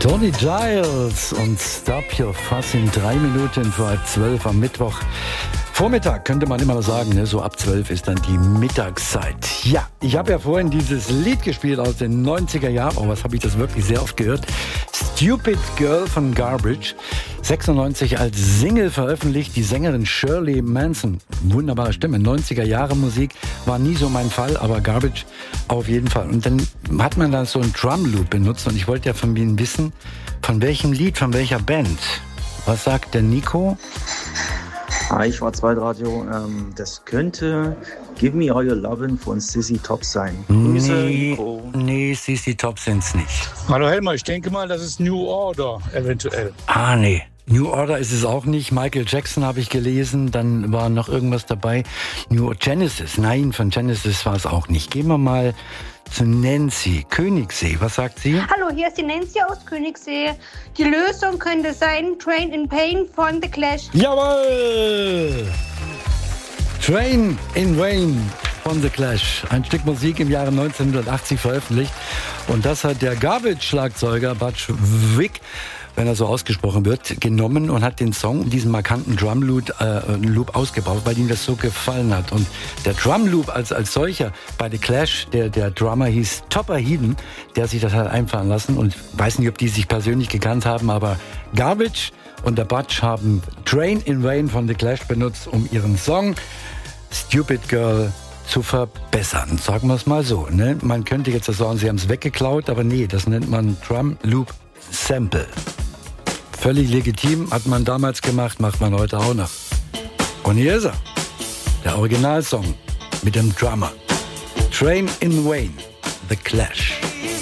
Tony Giles und Stop Your Fuss in 3 Minuten vor 12 am Mittwoch. Vormittag könnte man immer sagen, ne? So ab 12 ist dann die Mittagszeit. Ja, ich habe ja vorhin dieses Lied gespielt aus den 90er Jahren. Oh, was habe ich das wirklich sehr oft gehört. Stupid Girl von Garbage. 96 als Single veröffentlicht, die Sängerin Shirley Manson. Wunderbare Stimme. 90er Jahre Musik war nie so mein Fall, aber Garbage auf jeden Fall. Und dann hat man da so einen Drum Loop benutzt und ich wollte ja von Ihnen wissen, von welchem Lied, von welcher Band. Was sagt der Nico? Hi, Schwarzwaldradio. Das könnte Give Me All Your Lovin' von ZZ Top sein. Grüße, Nico. Nee, ZZ Top sind's nicht. Hallo Helmer, ich denke mal, das ist New Order eventuell. Nee. New Order ist es auch nicht. Michael Jackson habe ich gelesen. Dann war noch irgendwas dabei. New Genesis. Nein, von Genesis war es auch nicht. Gehen wir mal zu Nancy. Königssee. Was sagt sie? Hallo, hier ist die Nancy aus Königssee. Die Lösung könnte sein Train in Pain von The Clash. Jawohl! Train in Rain von The Clash. Ein Stück Musik im Jahre 1980 veröffentlicht. Und das hat der Garbage-Schlagzeuger Butch Vig, wenn er so ausgesprochen wird, genommen und hat den Song, diesen markanten Drum-Loop ausgebaut, weil ihm das so gefallen hat. Und der Drum-Loop als solcher bei The Clash, der Drummer hieß Topper Headon, der sich das hat einfallen lassen. Und ich weiß nicht, ob die sich persönlich gekannt haben, aber Garbage und der Butch haben Train in Rain von The Clash benutzt, um ihren Song Stupid Girl zu verbessern. Sagen wir es mal so. Ne? Man könnte jetzt sagen, sie haben es weggeklaut, aber nee, das nennt man Drum-Loop Sample. Völlig legitim, hat man damals gemacht, macht man heute auch noch. Und hier ist er, der Originalsong mit dem Drummer. Train in Rain, The Clash.